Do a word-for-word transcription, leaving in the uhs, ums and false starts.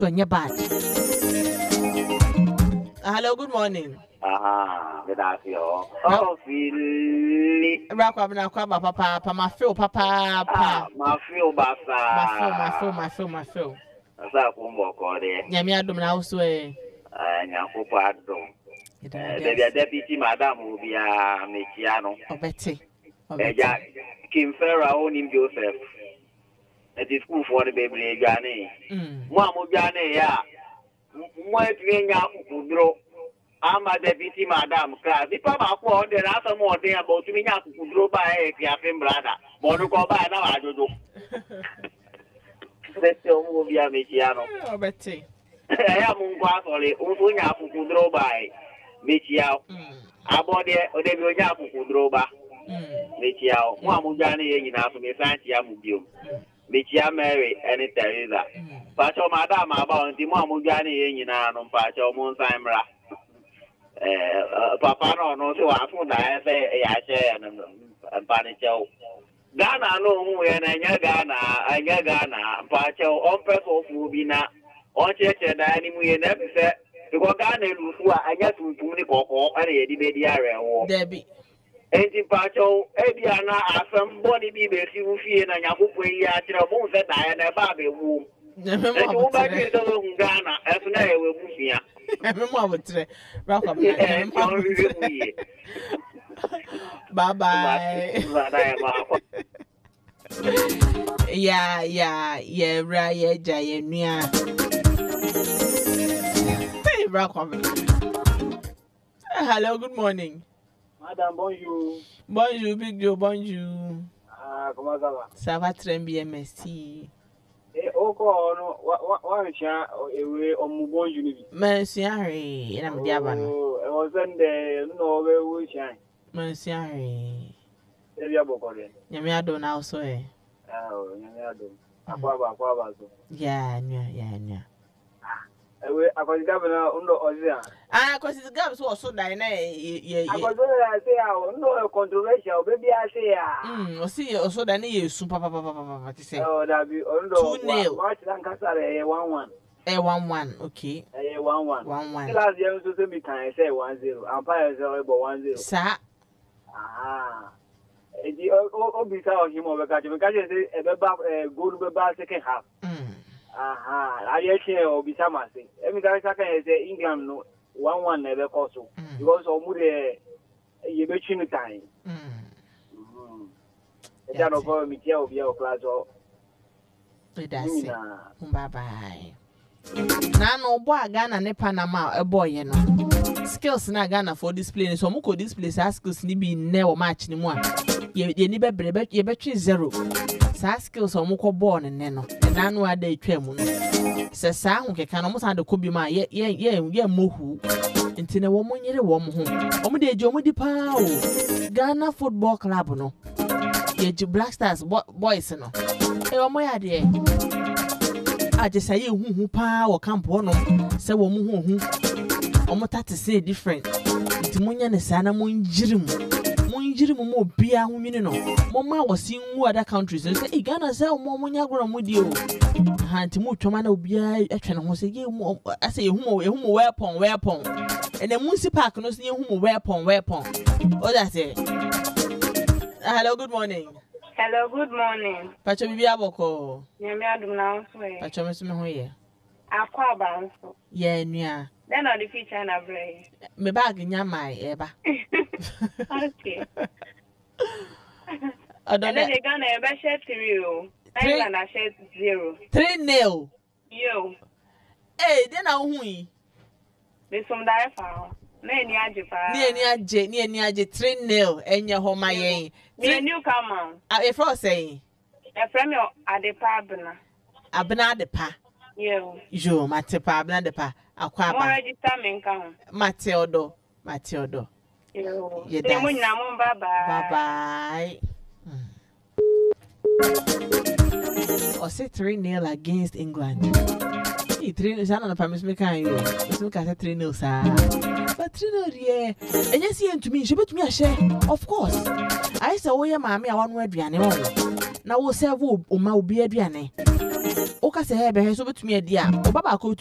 When you're bad. Hello, good morning. Ah, good afternoon. Oh, Philly. Rakwabna kwaba papa, papa, my feel, papa, Ah, my feel, basa. my feel, my feel, my feel, my feel. Asa kumbo kode. Nyami adum na uswe. Ah, nyakupo adum. The deputy madam will be a Mechiano. Obeti. Eja Kim Farah onim Joseph. It is school for the baby Jane. Mwamu Jane ya. Mwetwenya kudro. Ama deputy madam class. If I'm a poor, there are some more thing about me to draw by a Piafin brother. Monoco by now, I do. Let's go via Michiano. Betty. I am Unquasoli, Unfunya to draw by Michiao. About the Odegoya to draw by Michiao. Mamujani in Afumi Santia Mubu. Michia Mary and it is that. Pacho Madame about the Mamujani in Anum Pacho Monsamra. Papa no no so afu da say ya che and panicho Ghana no mu ya na nya Ghana anya Ghana pacho on person fu bi na on che che da ni mu ye na bi se because Ghana lu fu a anya tuntum ni kokko ana ye di be di are wo Debi enti pacho e bia na asam boni bi be si fu fie na nya kokko yi a kire mo se da ya na ba be wu e wo ba ki do Ghana e so na ye we bu fia Bye bye. Yeah, yeah, yeah, right, yeah, Jay, yeah. Hello, good morning. Madam, bonjour. Bonjour, Big Joe, bonjour. Ah, comment ça va? Ça va très bien, merci. Eh, oko no wa wa ncha ewe omugbo unibi. Merci Harry, ina me diaba no. Oh, e wasende no we we chan. Merci Harry. E bia bokore. Nyame ado na so e. Ah, nyame ado. Akwa ba akwa ba so. Yeah, nya, yeah, nya. Ewe akwajika bana ndo ozia. Ah, cause it's gabs so so dai na ye. Akwajika say ah, ndo controversial baby I say ah. Mm, o si o so dai na ye su papa papa papa ti say. Oh, that be ndo. two nil. Watch Lancashire eh one one. Eh one one, okay. Eh one one. one one. Last year so say me kan say one zero. Empire say about one zero. Sa. Ah. Edi o o bisa o himo be ka je me ka je say e be ba goal be ba second half. Mm. Aha, I hear o bisa ma say. E mi ka say say England no one one na be cause because o mu de ye be twi no time. Mm. Mhm. E ja no go mi tia obi o class o. We da say. Bye bye. Na no bo Ghana ne Panama e boy ye no. Skills na Ghana for display so mu ko display sa skills ni bi ne o match ni mu a. Ye ye ni be bre ye be twi zero. Sa skills o mu ko ball ne no. Na no ada etwa mu no. Se sa hu keka no mu sa de ko bi ma ye ye ye mohu. Ntine wo mu nyere wo mu ho. O mu de eje o mu di pa o. Ghana Football Club no. Ye ji Black Stars boys no. E o mo ya de. A je say hu hu pa wo camp ho no. Se wo mu hu hu. O mu tat say different. Nti munya ne sa na munjirim. Munjirim mo bia hu mini no. Mo ma wo sin wu other countries. Say e Ghana say mo munya goro mo di o. Ha nti mu twoma na obia atwe ne ho say ye mu ase ye hu mo ye hu mo weapon weapon. And the Munsi Park no see who weapon weapon. Oh, that's it. Hello, good morning. Hello, good morning. Pacho bibi aboko. Nyame adum na nso e. Pacho me so me ho ye. Akwa banso. Ye nua. Then on the feature na bray. Me bag nya mai eba. Okay. Adon then they gonna be share three o. England na share zero. three nil. Yo. Eh, then na hu yi. Be some die fa. Na eni age fa. Ni eni age, ni eni age three nil enye ho ma yen. Me new come on. Ah, e fro say. E from your adepa abna. Abna adepa. Yo. Yo, matepa abna adepa. Akwa ba. Mo register me nka ho. Matildo, Matildo. Yo. Ye Say mo nyina mo bye bye. Bye bye. Or say three nil against England. Three nil, I don't know if I'm making you. It's not say three nil, sir. But three nil, yeah. And you see, to me, she put me a share. Of course. I saw, oh, yeah, mammy, I want to be an now we'll serve Uma be a woka se he be he so betumi adi a oba ba ko